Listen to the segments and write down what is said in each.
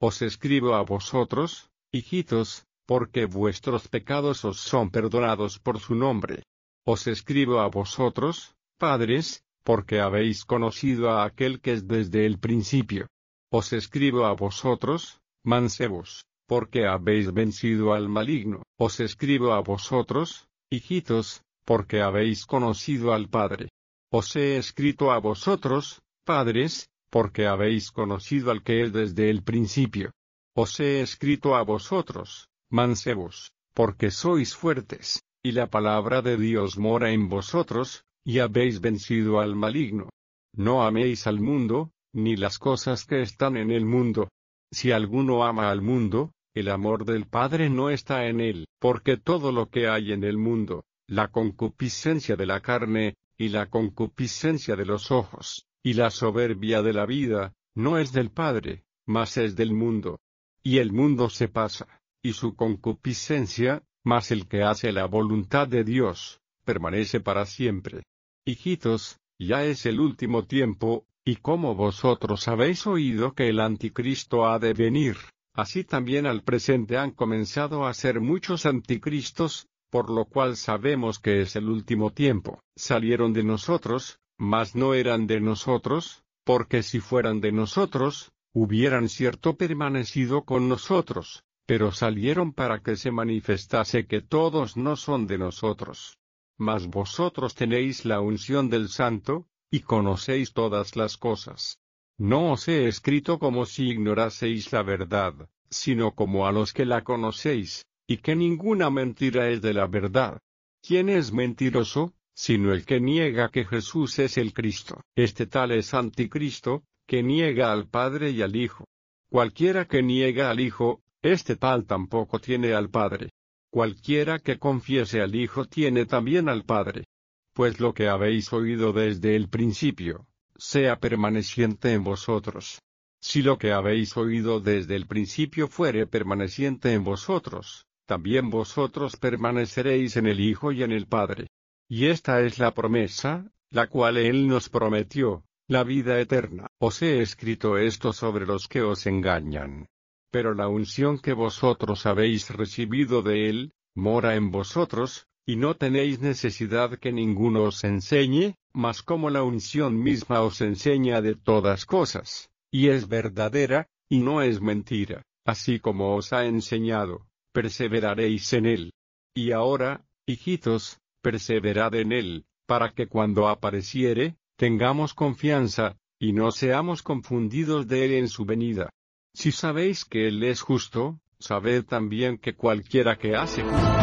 Os escribo a vosotros, hijitos, porque vuestros pecados os son perdonados por su nombre. Os escribo a vosotros, padres, porque habéis conocido a aquel que es desde el principio. Os escribo a vosotros, mancebos, porque habéis vencido al maligno. Os escribo a vosotros, hijitos, porque habéis conocido al Padre. Os he escrito a vosotros, padres, porque habéis conocido al que es desde el principio. Os he escrito a vosotros, mancebos, porque sois fuertes, y la palabra de Dios mora en vosotros, y habéis vencido al maligno. No améis al mundo, ni las cosas que están en el mundo. Si alguno ama al mundo, el amor del Padre no está en él, porque todo lo que hay en el mundo, la concupiscencia de la carne, y la concupiscencia de los ojos, y la soberbia de la vida, no es del Padre, mas es del mundo. Y el mundo se pasa, y su concupiscencia, mas el que hace la voluntad de Dios, permanece para siempre. Hijitos, ya es el último tiempo, y como vosotros habéis oído que el anticristo ha de venir, así también al presente han comenzado a ser muchos anticristos, por lo cual sabemos que es el último tiempo. Salieron de nosotros, mas no eran de nosotros, porque si fueran de nosotros, hubieran cierto permanecido con nosotros, pero salieron para que se manifestase que todos no son de nosotros. Mas vosotros tenéis la unción del Santo, y conocéis todas las cosas. No os he escrito como si ignoraseis la verdad, sino como a los que la conocéis, y que ninguna mentira es de la verdad. ¿Quién es mentiroso, sino el que niega que Jesús es el Cristo? Este tal es anticristo, que niega al Padre y al Hijo. Cualquiera que niega al Hijo, este tal tampoco tiene al Padre. Cualquiera que confiese al Hijo tiene también al Padre. Pues lo que habéis oído desde el principio, sea permaneciente en vosotros. Si lo que habéis oído desde el principio fuere permaneciente en vosotros, también vosotros permaneceréis en el Hijo y en el Padre. Y esta es la promesa, la cual Él nos prometió, la vida eterna. Os he escrito esto sobre los que os engañan. Pero la unción que vosotros habéis recibido de Él, mora en vosotros, y no tenéis necesidad que ninguno os enseñe, mas como la unción misma os enseña de todas cosas, y es verdadera, y no es mentira, así como os ha enseñado, perseveraréis en Él. Y ahora, hijitos, perseverad en Él, para que cuando apareciere, tengamos confianza, y no seamos confundidos de Él en su venida. Si sabéis que Él es justo, sabed también que cualquiera que hace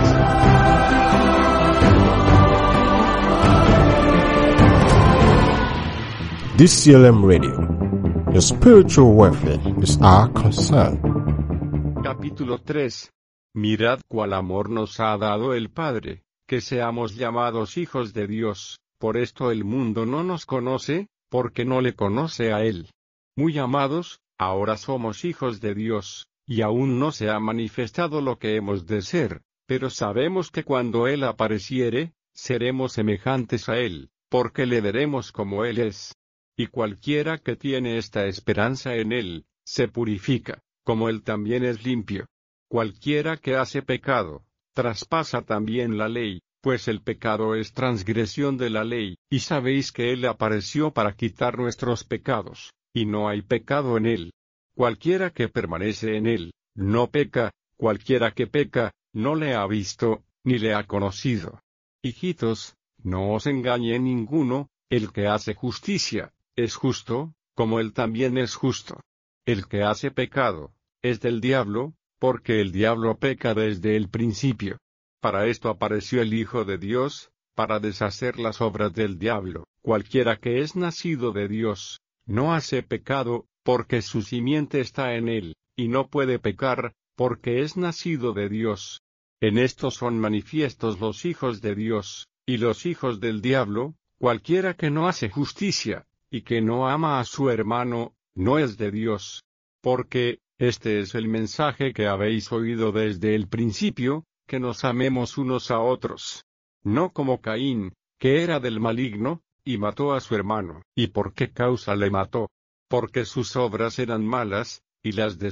justicia. DCLM Radio. Your spiritual welfare is our concern. Capítulo 3. Mirad cuál amor nos ha dado el Padre, que seamos llamados hijos de Dios. Por esto el mundo no nos conoce, porque no le conoce a Él. Muy amados, ahora somos hijos de Dios, y aún no se ha manifestado lo que hemos de ser, pero sabemos que cuando Él apareciere, seremos semejantes a Él, porque le veremos como Él es. Y cualquiera que tiene esta esperanza en Él, se purifica, como Él también es limpio. Cualquiera que hace pecado, traspasa también la ley, pues el pecado es transgresión de la ley, y sabéis que Él apareció para quitar nuestros pecados, y no hay pecado en Él. Cualquiera que permanece en Él, no peca, cualquiera que peca, no le ha visto, ni le ha conocido. Hijitos, no os engañe ninguno, el que hace justicia, es justo, como Él también es justo. El que hace pecado, es del diablo, porque el diablo peca desde el principio. Para esto apareció el Hijo de Dios, para deshacer las obras del diablo. Cualquiera que es nacido de Dios, no hace pecado, porque su simiente está en él, y no puede pecar, porque es nacido de Dios. En esto son manifiestos los hijos de Dios, y los hijos del diablo. Cualquiera que no hace justicia, y que no ama a su hermano, no es de Dios. Porque, este es el mensaje que habéis oído desde el principio, que nos amemos unos a otros. No como Caín, que era del maligno, y mató a su hermano. ¿Y por qué causa le mató? Porque sus obras eran malas, y las de